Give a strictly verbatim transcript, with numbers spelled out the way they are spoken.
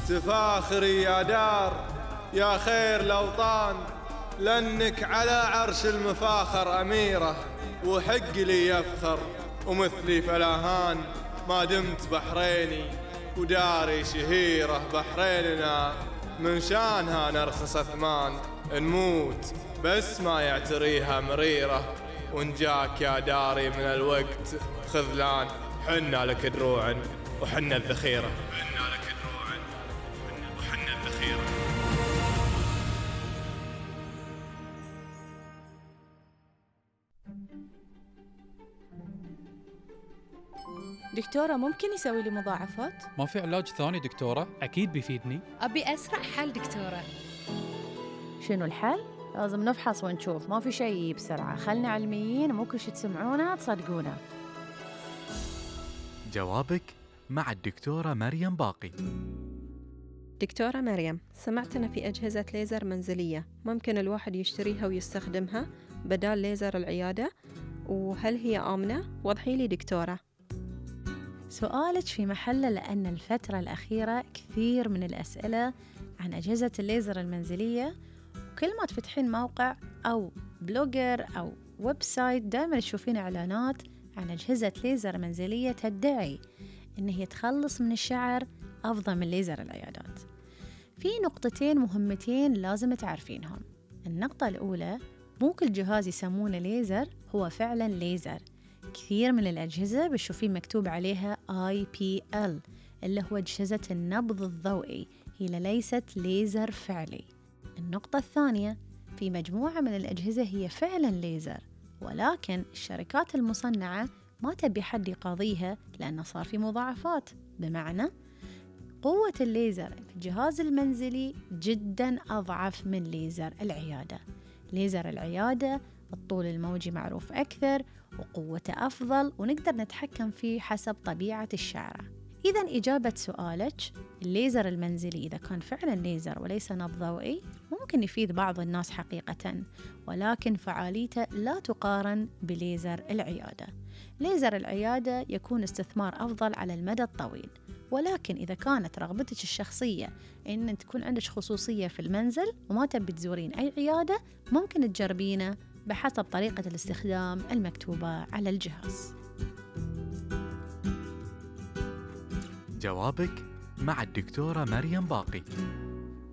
تفاخري يا دار يا خير الأوطان، لأنك على عرش المفاخر أميرة، وحق لي يفخر ومثلي فلاهان، ما دمت بحريني وداري شهيرة. بحريننا من شانها نرخص أثمان، نموت بس ما يعتريها مريرة، ونجاك يا داري من الوقت خذلان، حنا لك دروع وحنا الذخيرة، حنا لك دروع وحنا الذخيرة. دكتورة ممكن يسوي لي مضاعفات؟ ما في علاج ثاني دكتورة؟ أكيد بيفيدني. أبي أسرع حل دكتورة. شنو الحل؟ لازم نفحص ونشوف، ما في شيء بسرعة، خلنا علميين، مو كل شي تسمعونه تصدقونه. جوابك مع الدكتورة مريم باقي. دكتورة مريم، سمعت أن في أجهزة ليزر منزلية ممكن الواحد يشتريها ويستخدمها بدال ليزر العيادة، وهل هي آمنة؟ وضحي لي دكتورة. سؤالك في محله، لأن الفترة الأخيرة كثير من الأسئلة عن أجهزة الليزر المنزلية، وكل ما تفتحين موقع أو بلوجر أو ويب سايت دائما تشوفين إعلانات عن أجهزة ليزر منزلية تدعي إن هي تخلص من الشعر أفضل من ليزر العيادات. في نقطتين مهمتين لازم تعرفينهم. النقطة الأولى، مو كل جهاز يسمونه ليزر هو فعلا ليزر. كثير من الأجهزة بتشوفين مكتوب عليها آي بي إل اللي هو أجهزة النبض الضوئي، هي ليست ليزر فعلي. النقطة الثانية، في مجموعة من الأجهزة هي فعلا ليزر، ولكن الشركات المصنعة ما تبي حد يقاضيها لأنه صار في مضاعفات. بمعنى قوة الليزر في الجهاز المنزلي جدا أضعف من ليزر العيادة. ليزر العيادة الطول الموجي معروف أكثر وقوته أفضل، ونقدر نتحكم فيه حسب طبيعة الشعرة. إذن إجابة سؤالك، الليزر المنزلي إذا كان فعلا ليزر وليس نبض ضوئي ممكن يفيد بعض الناس حقيقة، ولكن فعاليته لا تقارن بليزر العيادة. ليزر العيادة يكون استثمار أفضل على المدى الطويل، ولكن إذا كانت رغبتك الشخصية إن تكون عندك خصوصية في المنزل وما تبي تزورين أي عيادة، ممكن تجربينه بحسب طريقة الاستخدام المكتوبة على الجهاز. جوابك مع الدكتورة مريم باقي.